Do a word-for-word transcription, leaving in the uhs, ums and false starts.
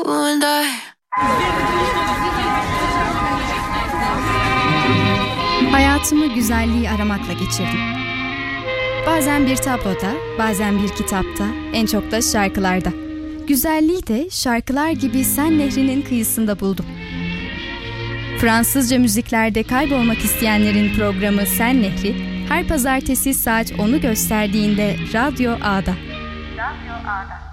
Hayatımı güzelliği aramakla geçirdim. Bazen bir tabloda, bazen bir kitapta, en çok da şarkılarda. Güzelliği de şarkılar gibi Sen Nehri'nin kıyısında buldum. Fransızca müziklerde kaybolmak isteyenlerin programı Sen Nehri, her pazartesi saat onu gösterdiğinde Radyo A'da. Radyo A'da.